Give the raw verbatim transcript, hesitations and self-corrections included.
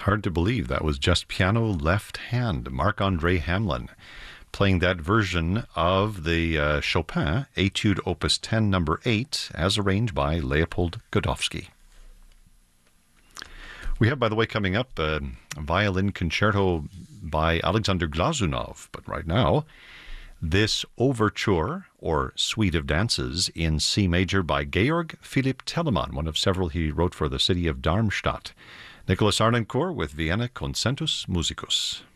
Hard to believe that was just piano left hand. Marc-André Hamelin playing that version of the uh, Chopin Etude Opus ten number eight as arranged by Leopold Godofsky. We have, by the way, coming up uh, a violin concerto by Alexander Glazunov. But right now, this overture, or suite of dances, in C major by Georg Philipp Telemann, one of several he wrote for the city of Darmstadt. Nicholas Arnoncourt with Vienna Concentus Musicus.